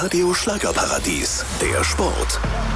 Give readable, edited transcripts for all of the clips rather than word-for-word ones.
Radio Schlagerparadies, der Sport.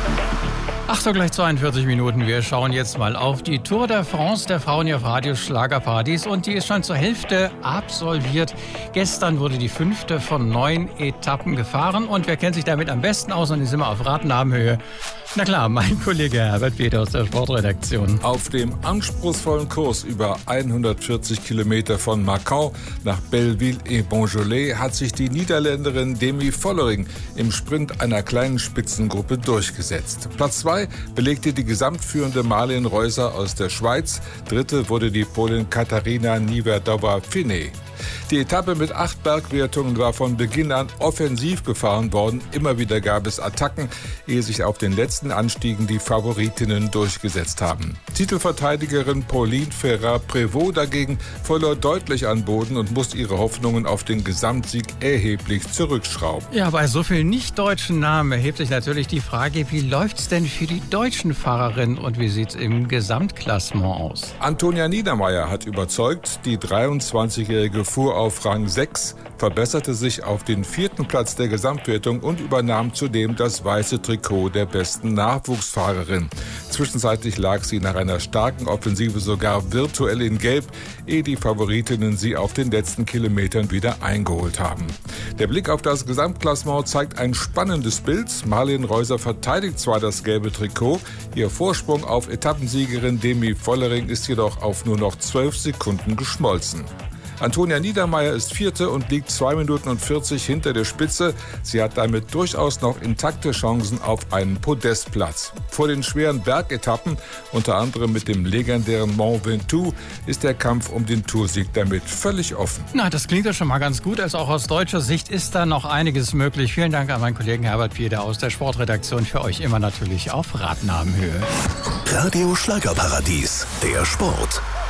Achtung, gleich 42 Minuten. Wir schauen jetzt mal auf die Tour de France der Frauen hier auf Radio Schlagerparadies. Und die ist schon zur Hälfte absolviert. Gestern wurde die 5. von 9 Etappen gefahren. Und wer kennt sich damit am besten aus? Und die sind wir auf Radnamenhöhe. Na klar, mein Kollege Herbert Peter aus der Sportredaktion. Auf dem anspruchsvollen Kurs über 140 Kilometer von Mâcon nach Belleville-et-Beaujolais hat sich die Niederländerin Demi Vollering im Sprint einer kleinen Spitzengruppe durchgesetzt. Platz 2 belegte die gesamtführende Malin Reuser aus der Schweiz. Dritte wurde die Polin Katarina Niewiadoma-Finney. Die Etappe mit 8 Bergwertungen war von Beginn an offensiv gefahren worden. Immer wieder gab es Attacken, ehe sich auf den letzten Anstiegen die Favoritinnen durchgesetzt haben. Titelverteidigerin Pauline Ferrat-Prévot dagegen verlor deutlich an Boden und musste ihre Hoffnungen auf den Gesamtsieg erheblich zurückschrauben. Ja, bei so vielen nicht-deutschen Namen erhebt sich natürlich die Frage, wie läuft's denn für die deutschen Fahrerinnen und wie sieht's im Gesamtklassement aus? Antonia Niedermeier hat überzeugt, die 23-Jährige fuhr auf Rang 6, verbesserte sich auf den 4. Platz der Gesamtwertung und übernahm zudem das weiße Trikot der besten Nachwuchsfahrerin. Zwischenzeitlich lag sie nach einer starken Offensive sogar virtuell in Gelb, ehe die Favoritinnen sie auf den letzten Kilometern wieder eingeholt haben. Der Blick auf das Gesamtklassement zeigt ein spannendes Bild. Malin Reuser verteidigt zwar das gelbe Trikot, ihr Vorsprung auf Etappensiegerin Demi Vollering ist jedoch auf nur noch 12 Sekunden geschmolzen. Antonia Niedermeier ist Vierte und liegt 2 Minuten und 40 hinter der Spitze. Sie hat damit durchaus noch intakte Chancen auf einen Podestplatz. Vor den schweren Bergetappen, unter anderem mit dem legendären Mont Ventoux, ist der Kampf um den Toursieg damit völlig offen. Na, das klingt ja schon mal ganz gut. Also auch aus deutscher Sicht ist da noch einiges möglich. Vielen Dank an meinen Kollegen Herbert Peter aus der Sportredaktion. Für euch immer natürlich auf Radnamenhöhe. Radio Schlagerparadies, der Sport.